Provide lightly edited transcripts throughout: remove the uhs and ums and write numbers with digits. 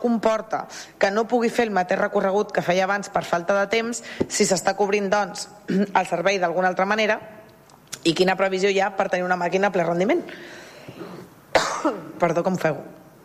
comporta que no pugui fer el mateix recorregut que feia abans per falta de temps, si s'està cobrint, doncs, el servei d'alguna altra manera, i quina previsió hi ha per tenir una màquina a ple rendiment. Perdó, com feu.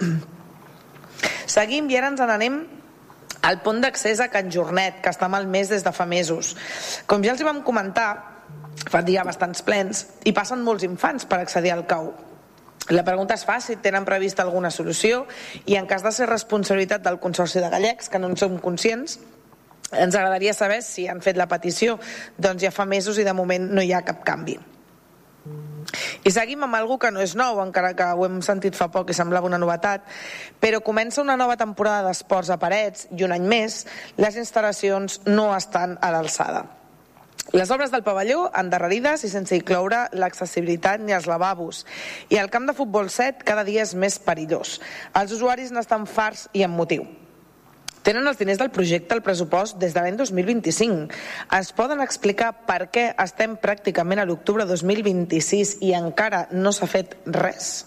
Seguim i ara ens n'anem al pont d'accés a Can Jornet, que està malmès des de fa mesos. Com ja els hi vam comentar, fa ja bastants plens, i passen molts infants per accedir al cau. La pregunta es fa si tenen prevista alguna solució i en cas de ser responsabilitat del Consorci de Gallecs, que no en som conscients, ens agradaria saber si han fet la petició. Doncs ja fa mesos i de moment no hi ha cap canvi. I seguim amb algo que no és nou, encara que ho hem sentit fa poc i semblava una novetat, però comença una nova temporada d'esports a Parets i un any més les instal·lacions no estan a l'alçada. Les obres del pavelló endarrerides i sense incloure l'accessibilitat ni els lavabos. I el camp de futbol 7 cada dia és més perillós. Els usuaris n'estan farts i amb motiu. Tenen els diners del projecte al pressupost des de l'any 2025. Ens poden explicar per què estem pràcticament a l'octubre 2026 i encara no s'ha fet res?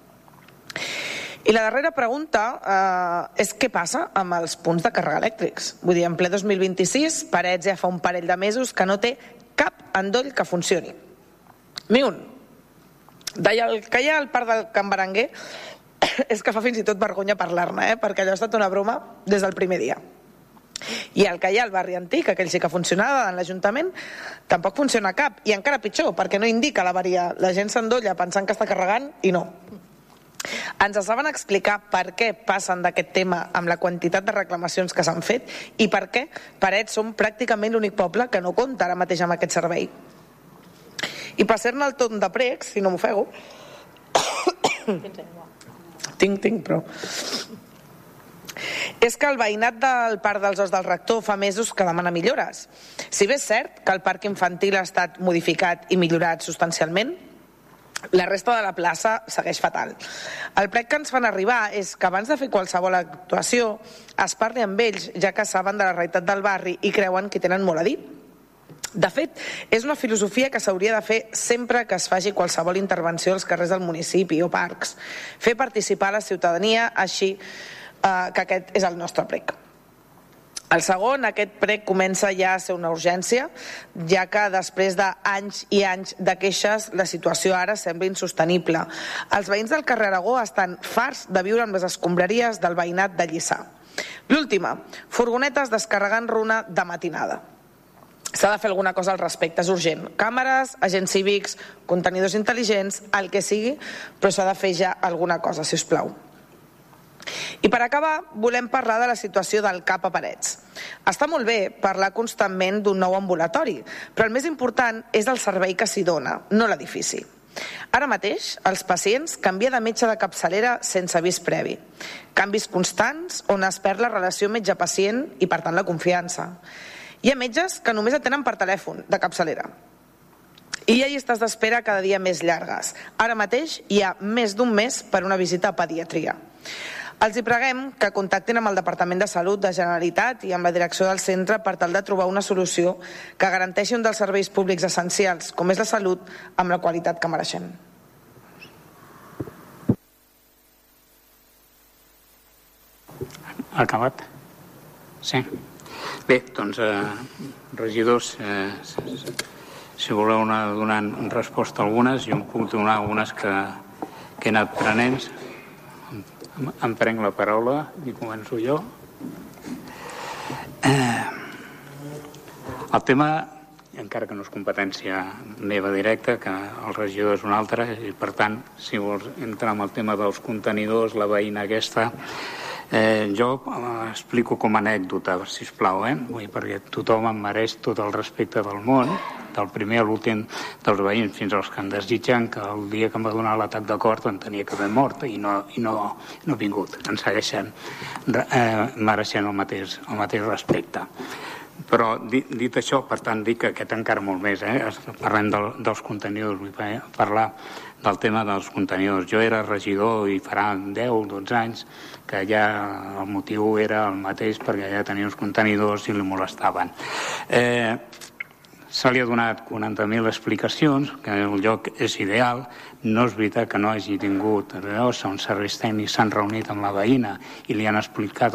I la darrera pregunta és què passa amb els punts de càrrega elèctrics. Vull dir, en ple 2026, Parets ja fa un parell de mesos que no té cap endoll que funcioni. Ni un. Deia el que hi ha al parc del Can Berenguer és que fa fins i tot vergonya parlar-ne, perquè allò ha estat una broma des del primer dia. I el que hi ha al barri antic, aquell sí que funcionava en l'Ajuntament, tampoc funciona cap, i encara pitjor, perquè no indica l'avaria. La gent s'endolla pensant que està carregant i no. Ens saben explicar per què passen d'aquest tema amb la quantitat de reclamacions que s'han fet i per què Parets som pràcticament l'únic poble que no compta ara mateix amb aquest servei. I passar-ne el torn de pregs, si no m'ofego. Tinc, però... És que el veïnat del Parc dels Horts del Rector fa mesos que demana millores. Si bé és cert que el parc infantil ha estat modificat i millorat substancialment, la resta de la plaça segueix fatal. El prec que ens fan arribar és que abans de fer qualsevol actuació es parli amb ells, ja que saben de la realitat del barri i creuen que tenen molt a dir. De fet, és una filosofia que s'hauria de fer sempre que es faci qualsevol intervenció als carrers del municipi o parcs. Fer participar la ciutadania, així que aquest és el nostre prec. El segon, aquest prec comença ja a ser una urgència, ja que després d'anys i anys de queixes la situació ara sembla insostenible. Els veïns del carrer Aragó estan farts de viure amb les escombraries del veïnat de Lliçà. L'última, furgonetes descarregant runa de matinada. S'ha de fer alguna cosa al respecte, és urgent. Càmeres, agents cívics, contenidors intel·ligents, el que sigui, però s'ha de fer ja alguna cosa, si us plau. I per acabar, volem parlar de la situació del CAP a Parets. Està molt bé parlar constantment d'un nou ambulatori, però el més important és el servei que s'hi dona, no l'edifici. Ara mateix, els pacients canvien de metge de capçalera sense avís previ. Canvis constants on es perd la relació metge-pacient i, per tant, la confiança. Hi ha metges que només atenen per telèfon, de capçalera. I hi ha llistes d'espera cada dia més llargues. Ara mateix hi ha més d'un mes per una visita a pediatria. Els hi preguem que contactin amb el Departament de Salut de Generalitat i amb la direcció del centre per tal de trobar una solució que garanteixi un dels serveis públics essencials, com és la salut, amb la qualitat que mereixem. Acabat? Sí. Bé, doncs, regidors, si voleu anar donant resposta a algunes, jo em puc donar algunes que he anat prenent. Em prenc la paraula i començo jo. El tema, encara que no és competència meva directa, que el regidor és un altre, i per tant, si vols entrar en el tema dels contenidors, la veïna aquesta, jo explico com a anècdota, sisplau, perquè tothom em mereix tot el respecte del món, del primer a l'últim dels veïns fins als que em desitgen que el dia que em va donar l'atac de cor en tenia que haver mort i no ha vingut. Ens segueixen mereixent el mateix respecte. Però dit això, per tant, dic que aquest encara molt més, parlem dels contenidors, vull parlar del tema dels contenidors. Jo era regidor i farà 10-12 anys que ja el motiu era el mateix perquè ja tenia uns contenidors i li molestaven. Se li ha donat 40.000 explicacions, que el lloc és ideal, no és veritat que no hagi tingut allò, són serveis tècnics, s'han reunit amb la veïna i li han explicat